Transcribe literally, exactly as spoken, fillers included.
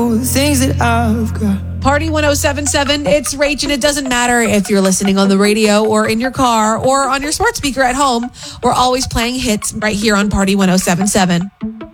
all the things that I've got. Party one oh seven point seven, it's Rach, and it doesn't matter if you're listening on the radio or in your car or on your smart speaker at home. We're always playing hits right here on Party one oh seven point seven.